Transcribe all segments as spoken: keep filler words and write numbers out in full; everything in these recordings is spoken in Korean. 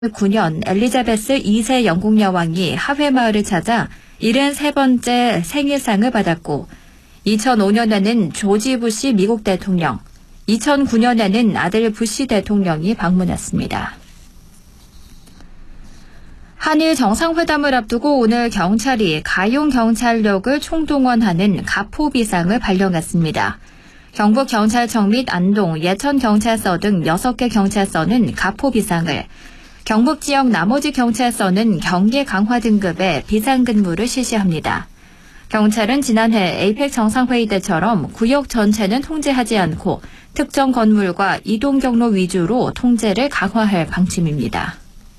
구 년 엘리자베스 이 세 영국 여왕이 하회마을을 찾아 칠십삼 번째 생일상을 받았고, 이천오 년에는 조지 부시 미국 대통령, 이천구 년에는 아들 부시 대통령이 방문했습니다. 한일 정상회담을 앞두고 오늘 경찰이 가용경찰력을 총동원하는 가포비상을 발령했습니다. 경북경찰청 및 안동, 예천경찰서 등 여섯 개 경찰서는 가포비상을, 경북지역 나머지 경찰서는 경계 강화 등급의 비상근무를 실시합니다. 경찰은 지난해 에이펙 정상회의 때처럼 구역 전체는 통제하지 않고 특정 건물과 이동 경로 위주로 통제를 강화할 방침입니다.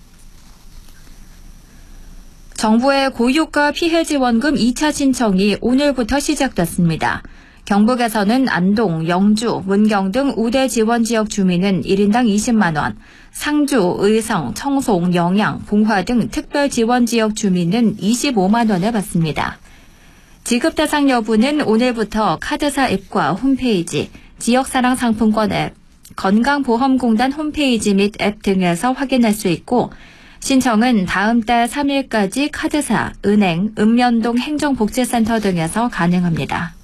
정부의 고유가 피해지원금 이 차 신청이 오늘부터 시작됐습니다. 경북에서는 안동, 영주, 문경 등 우대 지원 지역 주민은 일 인당 이십만 원, 상주, 의성, 청송, 영양, 봉화 등 특별 지원 지역 주민은 이십오만 원을 받습니다. 지급 대상 여부는 오늘부터 카드사 앱과 홈페이지, 지역사랑 상품권 앱, 건강보험공단 홈페이지 및 앱 등에서 확인할 수 있고, 신청은 다음 달 삼 일까지 카드사, 은행, 읍면동 행정복지센터 등에서 가능합니다.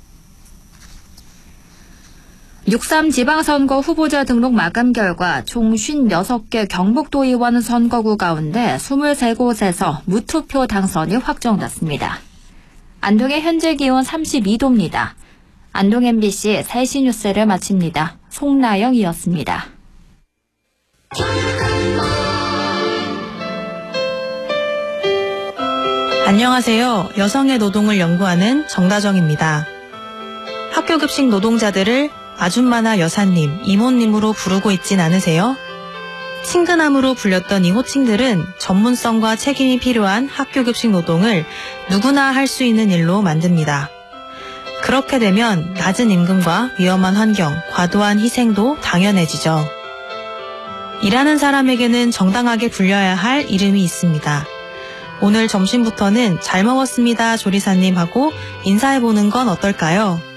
육삼 지방선거 후보자 등록 마감 결과 총 오십육 개 경북도의원 선거구 가운데 이십삼 곳에서 무투표 당선이 확정됐습니다. 안동의 현재 기온 삼십이 도입니다. 안동 엠비씨 세 시 뉴스를 마칩니다. 송나영이었습니다. 안녕하세요. 여성의 노동을 연구하는 정다정입니다. 학교급식 노동자들을 아줌마나 여사님, 이모님으로 부르고 있진 않으세요? 친근함으로 불렸던 이 호칭들은 전문성과 책임이 필요한 학교급식 노동을 누구나 할 수 있는 일로 만듭니다. 그렇게 되면 낮은 임금과 위험한 환경, 과도한 희생도 당연해지죠. 일하는 사람에게는 정당하게 불려야 할 이름이 있습니다. 오늘 점심부터는 잘 먹었습니다 조리사님 하고 인사해보는 건 어떨까요?